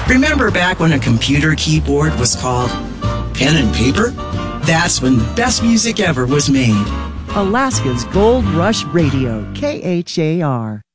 Remember back when a computer keyboard was called pen and paper? That's when the best music ever was made. Alaska's Gold Rush Radio, KHAR.